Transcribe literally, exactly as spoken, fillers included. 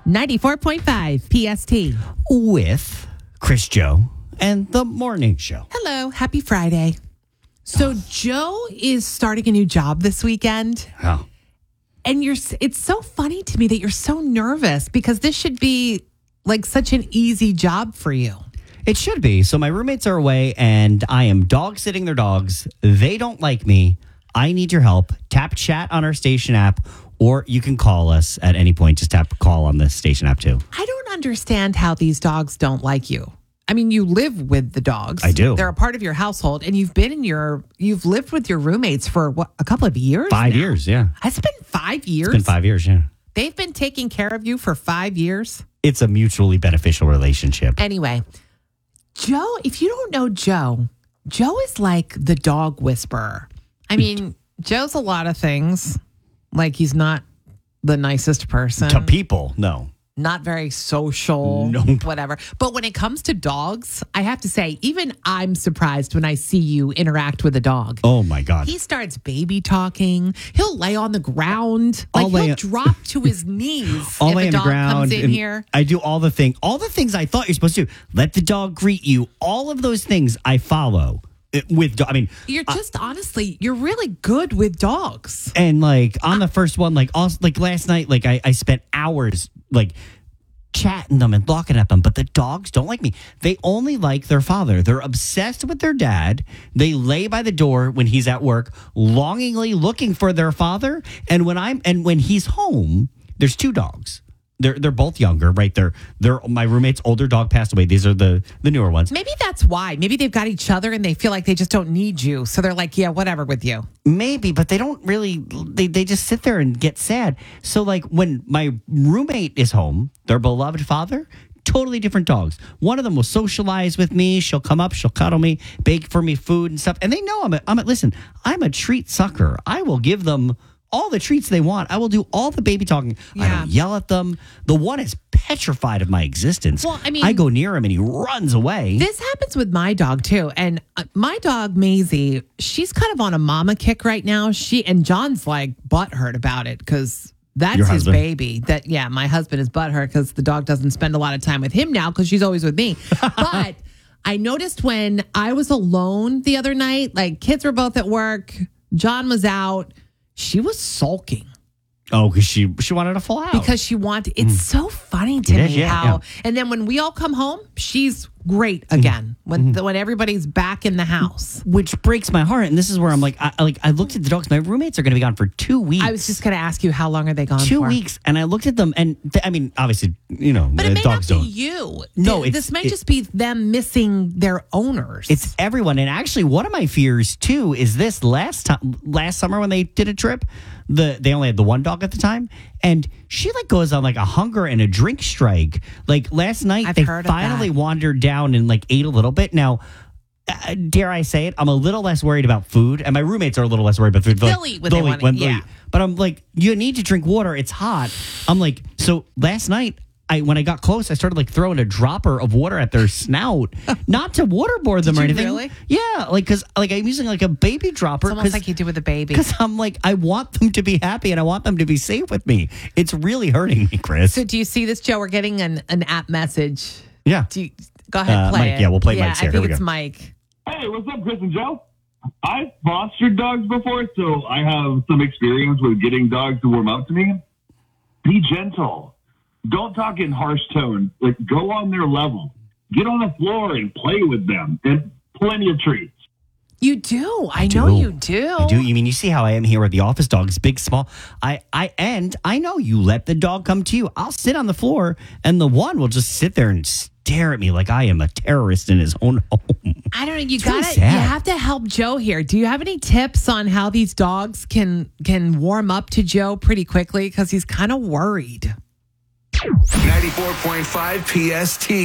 ninety-four point five P S T. With Chris Joe and the morning show. Hello, happy Friday. So Joe is starting a new job this weekend. Oh. And you're it's so funny to me that you're so nervous because this should be like such an easy job for you. It should be. So my roommates are away and I am dog sitting their dogs. They don't like me. I need your help. Tap chat on our station app, or you can call us at any point. Just tap call on the station app too. I don't understand how these dogs don't like you. I mean, you live with the dogs. I do. They're a part of your household, and you've been in your, you've lived with your roommates for what, a couple of years? Five now? years, yeah. It's been five years? It's been five years, yeah. They've been taking care of you for five years? It's a mutually beneficial relationship. Anyway, Joe, if you don't know Joe, Joe is like the dog whisperer. I mean, Joe's a lot of things. Like, he's not the nicest person. To people, no. Not very social, Nope. whatever. But when it comes to dogs, I have to say, even I'm surprised when I see you interact with a dog. Oh, my God. He starts baby talking. He'll lay on the ground. Like, I'll lay he'll on- drop to his knees I'll if lay a on the dog ground comes in and here. I do all the things, all the things I thought you're supposed to do. Let the dog greet you. All of those things I follow it- with, do- I mean, You're just, honestly, you're really good with dogs. and like on the first one, like also, like last night, like I, I spent hours like chatting them and looking at them, but the dogs don't like me. They only like their father. They're obsessed with their dad. They lay by the door when he's at work, longingly looking for their father. And when I'm and when he's home, there's two dogs. They're they're both younger, right? They're they're my roommate's older dog passed away. These are the the newer ones. Maybe that's why. Maybe they've got each other and they feel like they just don't need you. So they're like, yeah, whatever with you. Maybe, but they don't really, they, they just sit there and get sad. So, like, when my roommate is home, their beloved father, totally different dogs. One of them will socialize with me. She'll come up, she'll cuddle me, bake for me food and stuff. And they know I'm a, I'm a, listen, I'm a treat sucker. I will give them all the treats they want. I will do all the baby talking. I Yeah. don't yell at them. The one is petrified of my existence. Well, I mean- I go near him and he runs away. This happens with my dog too. And uh, my dog, Maisie, she's kind of on a mama kick right now. She and John's like butthurt about it because that's Your his husband? baby. That yeah, my husband is butthurt because the dog doesn't spend a lot of time with him now because she's always with me. But I noticed when I was alone the other night, like kids were both at work, John was out, she was sulking. Oh, because she, she wanted to fall out. Because she wanted, it's so funny to It me is, yeah, how, yeah. and then when we all come home, she's great again. When the, when everybody's back in the house. Which breaks my heart, and this is where I'm like, I, I- like I looked at the dogs. My roommates are going to be gone for two weeks. I was just going to ask you, how long are they gone two for? weeks, and I looked at them, and th- I mean, obviously, you know, But uh, it may dogs not be don't. you. No, Th- it's- this might it- just be them missing their owners. It's everyone, and actually, one of my fears too is this. Last time, last summer when they did a trip, the they only had the one dog at the time, and she like goes on like a hunger and a drink strike. Like last night, I've they heard of finally that. wandered down and like ate a little bit. Now, uh, dare I say it, I'm a little less worried about food, and my roommates are a little less worried about food. They're They'll like, eat when they they'll want when it, they'll yeah. eat. But I'm like, you need to drink water. It's hot. I'm like, so last night. I, when I got close, I started like throwing a dropper of water at their snout, not to waterboard them Did or you anything. really? Yeah, like because like I'm using like a baby dropper. It's almost like you do with a baby. Because I'm like, I want them to be happy and I want them to be safe with me. It's really hurting me, Chris. So do you see this, Joe? We're getting an, an app message. yeah. Do you, go ahead, Uh, play Mike, it. yeah, we'll play yeah, Mike's I here. think Here we it's go. Mike. Hey, what's up, Chris and Joe? I've fostered dogs before, so I have some experience with getting dogs to warm up to me. Be gentle. Don't talk in harsh tones. Like, go on their level. Get on the floor and play with them. And plenty of treats. You do. I, know do. you do. I do. You mean you see how I am here with the office dogs, big, small. I, I, and I know you let the dog come to you. I'll sit on the floor, and the one will just sit there and stare at me like I am a terrorist in his own home. I don't know. You It's really got to sad. You have to help Joe here. Do you have any tips on how these dogs can can warm up to Joe pretty quickly because he's kind of worried? ninety-four point five P S T.